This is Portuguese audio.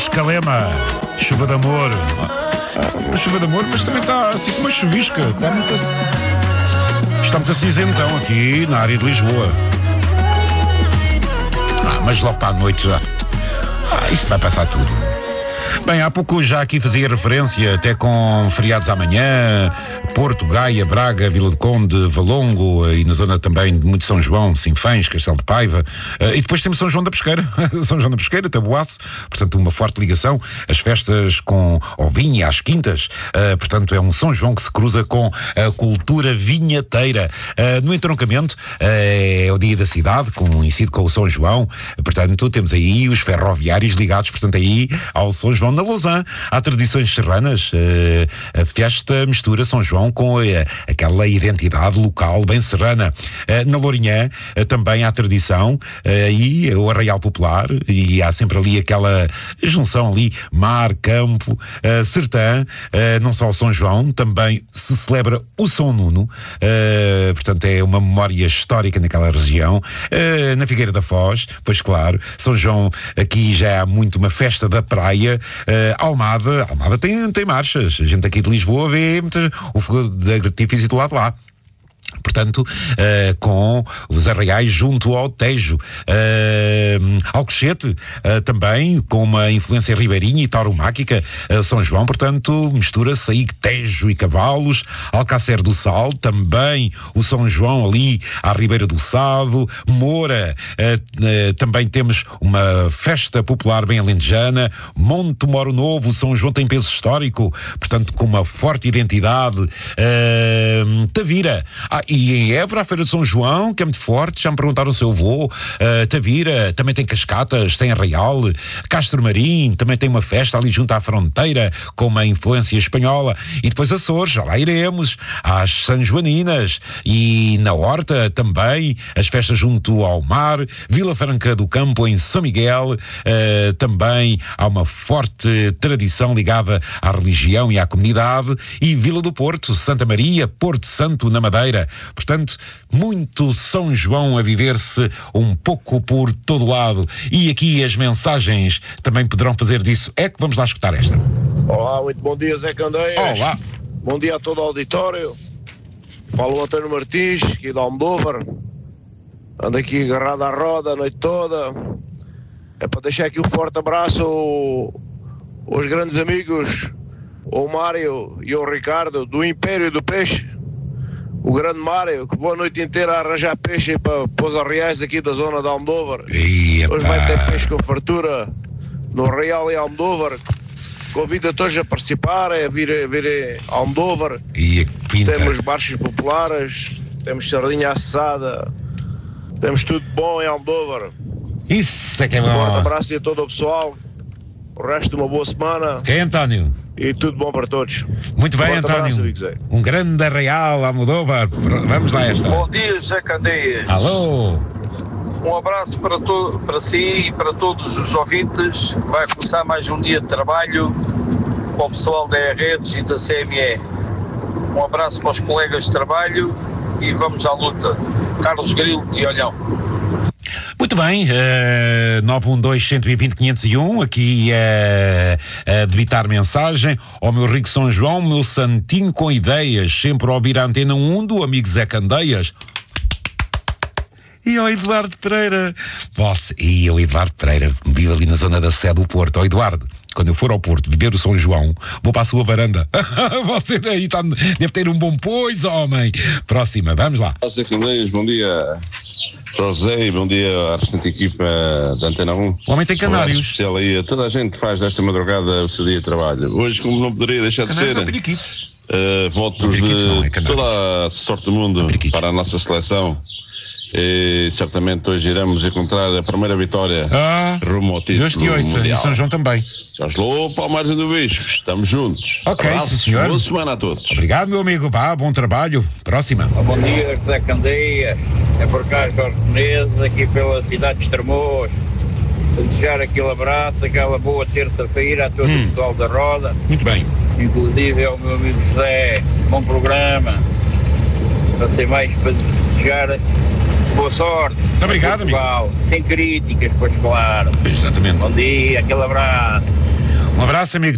Escalema, chuva de amor. Uma chuva de amor, mas também está assim com uma chuvisca. Está muito cinzentão aqui na área de Lisboa. Mas logo para a noite já. Isso vai passar tudo. Bem, há pouco já aqui fazia referência, até com feriados amanhã, Porto, Gaia, Braga, Vila do Conde, Valongo, e na zona também de muito São João, Sinfãs, Castelo de Paiva, e depois temos São João da Pesqueira, São João da Pesqueira, Taboaço, portanto uma forte ligação, as festas com o vinho às quintas, portanto é um São João que se cruza com a cultura vinhateira. No entroncamento, é o dia da cidade, coincide com o São João, portanto temos aí os ferroviários ligados, portanto aí ao São João na Lausanne. Há tradições serranas, a festa mistura São João com aquela identidade local bem serrana. Na Lourinhã também há tradição, e o Arraial Popular, e há sempre ali aquela junção ali, mar, campo, sertã, não só o São João, também se celebra o São Nuno, portanto é uma memória histórica naquela região. Na Figueira da Foz, pois claro, São João aqui já há muito uma festa da praia. Almada tem marchas. A gente aqui de Lisboa vê o fogo de artifício do lado lá. Portanto, com os arraiais junto ao Tejo. Alcochete, também com uma influência ribeirinha e tauromáquica. São João, portanto, mistura-se aí Tejo e Cavalos. Alcácer do Sal, também o São João ali à Ribeira do Sado. Moura, também temos uma festa popular bem alentejana. Monte Moro Novo, São João tem peso histórico, portanto, com uma forte identidade. Tavira, e em Évora, a Feira de São João, que é muito forte, já me perguntaram se eu vou. Tavira, também tem cascatas, tem arraial. Castro Marim, também tem uma festa ali junto à fronteira, com uma influência espanhola. E depois Açores, já lá iremos. Às São Joaninas, e na Horta também, as festas junto ao mar. Vila Franca do Campo, em São Miguel, também há uma forte tradição ligada à religião e à comunidade. E Vila do Porto, Santa Maria, Porto Santo, na Madeira. Portanto, muito São João a viver-se um pouco por todo lado. E aqui as mensagens também poderão fazer disso. É que vamos lá escutar esta. Olá, muito bom dia, Zé Candeias. Olá. Bom dia a todo o auditório. Falo o António Martins, aqui de Almodóvar. Ando aqui agarrado à roda a noite toda. É para deixar aqui um forte abraço aos grandes amigos, ao Mário e ao Ricardo, do Império do Peixe. O grande Mário, que boa noite inteira a arranjar peixe para os arraiais aqui da zona de Almodóvar. Hoje vai ter peixe com fartura no Arraial e Almodóvar. Convido a todos a participar, a vir a Almodóvar. Temos marchas populares, temos sardinha assada, temos tudo bom em Almodóvar. Isso é que é bom. Um forte abraço a todo o pessoal. O resto de uma boa semana. Quem é, António? E tudo bom para todos. Muito bem, António. Abraço, um grande arraial à Almodóvar. Vamos lá esta. Bom dia, Zé Candeias. Alô. Um abraço para si e para todos os ouvintes. Vai começar mais um dia de trabalho para o pessoal da Redes e da CME. Um abraço para os colegas de trabalho e vamos à luta. Carlos Grilo e Olhão. Muito bem, 912-120-501, aqui a debitar mensagem ao meu rico São João, meu santinho com ideias, sempre a ouvir a Antena 1 do amigo Zé Candeias. E ao Eduardo Pereira. E o Eduardo Pereira vive ali na zona da sede do Porto. Eduardo, quando eu for ao Porto beber o São João, vou para a sua varanda. Você aí deve ter um bom pois, homem. Próxima, vamos lá. José Candeias, bom dia José e bom dia à restante equipa da Antena 1. O homem tem canários. Especial aí a toda a gente que faz desta madrugada o seu dia de trabalho. Hoje, como não poderia deixar de ser, votos de toda a sorte do mundo para a nossa seleção. E certamente hoje iremos encontrar a primeira vitória rumo ao título mundial. E São João também. Jorge Lô, Palmares do Bicho, estamos juntos. Ok, sim, senhor. Boa semana a todos. Obrigado, meu amigo. Bom trabalho. Próxima. Bom dia, José Candeias. É por cá, Jorge Menezes, aqui pela cidade de Estremoz. Desejar aquele abraço, aquela boa terça-feira a todo o pessoal da Roda. Muito bem. Inclusive ao meu amigo José. Bom programa. Não sei mais para desejar boa sorte. Muito obrigado, amigo. Sem críticas, pois claro. Exatamente. Bom dia, aquele abraço. Um abraço, amigo.